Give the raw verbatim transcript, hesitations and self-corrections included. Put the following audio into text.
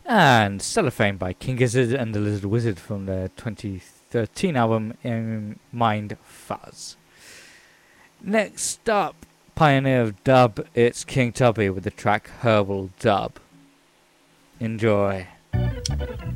And Cellophane by King Gizzard and the Lizard Wizard from their twenty thirteen album In Mind Fuzz. Next up, pioneer of dub, it's King Tubby with the track Herbal Dub. Enjoy.